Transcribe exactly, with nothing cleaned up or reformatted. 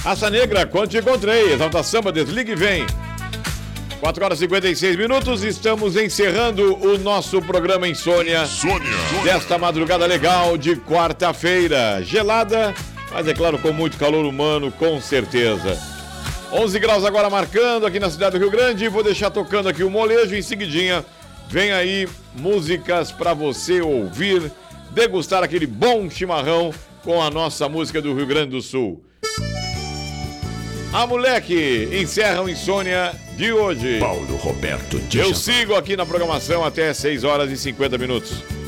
Raça Negra, quando te encontrei. Exalta Samba, desliga e vem. quatro horas e cinquenta e seis minutos, estamos encerrando o nosso programa Insônia. Insônia. Desta madrugada legal de quarta-feira. Gelada, mas é claro, com muito calor humano, com certeza. onze graus agora marcando aqui na cidade do Rio Grande. Vou deixar tocando aqui o molejo. Em seguidinha, vem aí músicas para você ouvir, degustar aquele bom chimarrão com a nossa música do Rio Grande do Sul. A moleque encerra o Insônia de hoje. Paulo Roberto de Eu sigo aqui na programação até seis horas e cinquenta minutos.